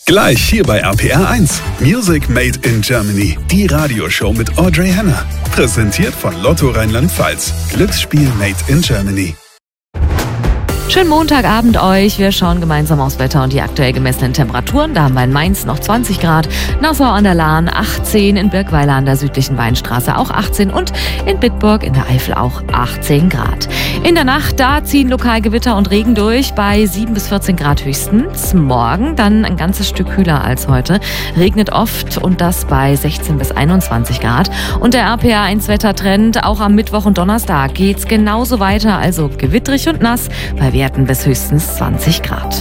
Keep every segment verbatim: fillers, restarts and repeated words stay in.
Gleich hier bei R P R eins. Music Made in Germany. Die Radioshow mit Audrey Henner. Präsentiert von Lotto Rheinland-Pfalz. Glücksspiel Made in Germany. Schönen Montagabend euch. Wir schauen gemeinsam aufs Wetter und die aktuell gemessenen Temperaturen. Da haben wir in Mainz noch zwanzig Grad, Nassau an der Lahn achtzehn, in Birkweiler an der südlichen Weinstraße auch achtzehn und in Bitburg in der Eifel auch achtzehn Grad. In der Nacht, da ziehen lokal Gewitter und Regen durch bei sieben bis vierzehn Grad höchstens. Morgen dann ein ganzes Stück kühler als heute. Regnet oft und das bei sechzehn bis einundzwanzig Grad. Und der R P R eins Wettertrend, auch am Mittwoch und Donnerstag geht's genauso weiter, also gewittrig und nass bei Werten bis höchstens zwanzig Grad.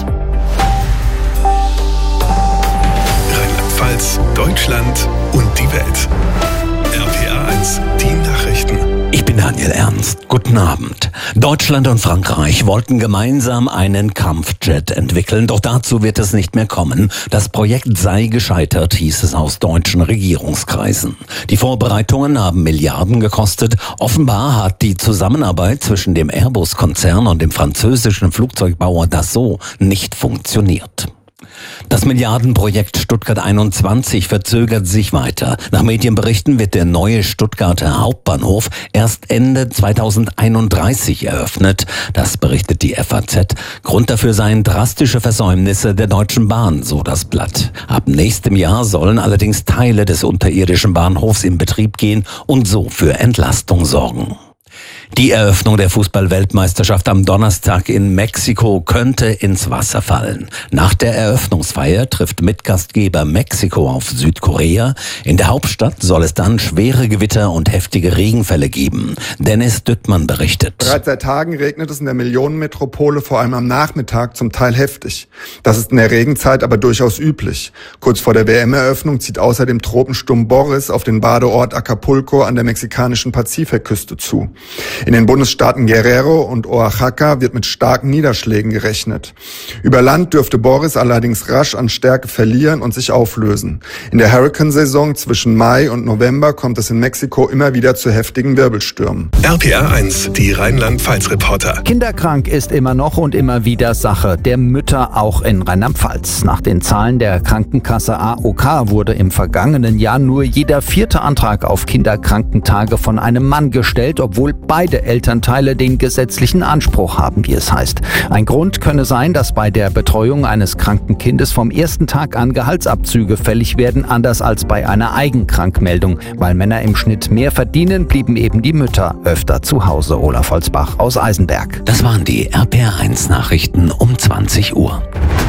Rheinland-Pfalz, Deutschland und die Welt. R P R eins, die Nachrichten. Ich bin Daniel Ernst. Guten Abend. Deutschland und Frankreich wollten gemeinsam einen Kampfjet entwickeln, doch dazu wird es nicht mehr kommen. Das Projekt sei gescheitert, hieß es aus deutschen Regierungskreisen. Die Vorbereitungen haben Milliarden gekostet. Offenbar hat die Zusammenarbeit zwischen dem Airbus-Konzern und dem französischen Flugzeugbauer Dassault nicht funktioniert. Das Milliardenprojekt Stuttgart einundzwanzig verzögert sich weiter. Nach Medienberichten wird der neue Stuttgarter Hauptbahnhof erst Ende zweitausendeinunddreißig eröffnet. Das berichtet die F A Z. Grund dafür seien drastische Versäumnisse der Deutschen Bahn, so das Blatt. Ab nächstem Jahr sollen allerdings Teile des unterirdischen Bahnhofs in Betrieb gehen und so für Entlastung sorgen. Die Eröffnung der Fußball-Weltmeisterschaft am Donnerstag in Mexiko könnte ins Wasser fallen. Nach der Eröffnungsfeier trifft Mitgastgeber Mexiko auf Südkorea. In der Hauptstadt soll es dann schwere Gewitter und heftige Regenfälle geben. Dennis Düttmann berichtet. Bereits seit Tagen regnet es in der Millionenmetropole, vor allem am Nachmittag, zum Teil heftig. Das ist in der Regenzeit aber durchaus üblich. Kurz vor der W M-Eröffnung zieht außerdem Tropensturm Boris auf den Badeort Acapulco an der mexikanischen Pazifikküste zu. In den Bundesstaaten Guerrero und Oaxaca wird mit starken Niederschlägen gerechnet. Über Land dürfte Boris allerdings rasch an Stärke verlieren und sich auflösen. In der Hurrikansaison zwischen Mai und November kommt es in Mexiko immer wieder zu heftigen Wirbelstürmen. R P R eins, die Rheinland-Pfalz-Reporter. Kinderkrank ist immer noch und immer wieder Sache der Mütter, auch in Rheinland-Pfalz. Nach den Zahlen der Krankenkasse A O K wurde im vergangenen Jahr nur jeder vierte Antrag auf Kinderkrankentage von einem Mann gestellt, obwohl beide Elternteile den gesetzlichen Anspruch haben, wie es heißt. Ein Grund könne sein, dass bei der Betreuung eines kranken Kindes vom ersten Tag an Gehaltsabzüge fällig werden, anders als bei einer Eigenkrankmeldung. Weil Männer im Schnitt mehr verdienen, blieben eben die Mütter öfter zu Hause. Olaf Holzbach aus Eisenberg. Das waren die R P R eins Nachrichten um zwanzig Uhr.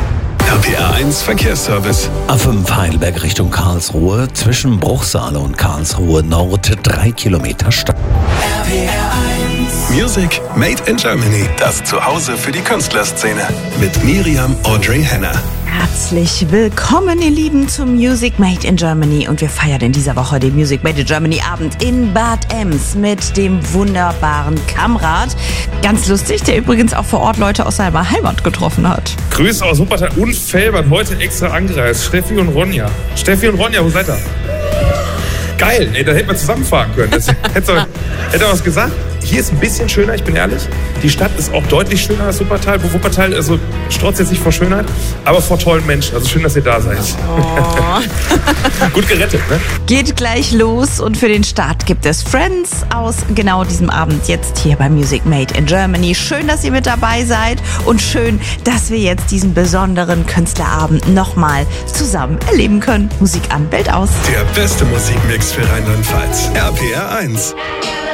R P R eins Verkehrsservice. A fünf Heidelberg Richtung Karlsruhe, zwischen Bruchsale und Karlsruhe Nord, drei Kilometer Stau. R P R eins. Music Made in Germany. Das Zuhause für die Künstlerszene. Mit Miriam Audrey Henner. Herzlich willkommen, ihr Lieben, zum Music Made in Germany. Und wir feiern in dieser Woche den Music Made in Germany Abend in Bad Ems mit dem wunderbaren Kamrat. Ganz lustig, der übrigens auch vor Ort Leute aus seiner Heimat getroffen hat. Grüße aus Wuppertal und Velbert, heute extra angereist. Steffi und Ronja. Steffi und Ronja, wo seid ihr? Geil, ey, da hätten wir zusammenfahren können. Das hätte, hätte er was gesagt? Hier ist ein bisschen schöner, ich bin ehrlich. Die Stadt ist auch deutlich schöner als Wuppertal. Wo Wuppertal, also strotzt jetzt nicht vor Schönheit, aber vor tollen Menschen. Also schön, dass ihr da seid. Oh. Gut gerettet, ne? Geht gleich los und für den Start gibt es Friends aus genau diesem Abend jetzt hier bei Music Made in Germany. Schön, dass ihr mit dabei seid und schön, dass wir jetzt diesen besonderen Künstlerabend nochmal zusammen erleben können. Musik an, Welt aus. Der beste Musikmix für Rheinland-Pfalz. R P R eins.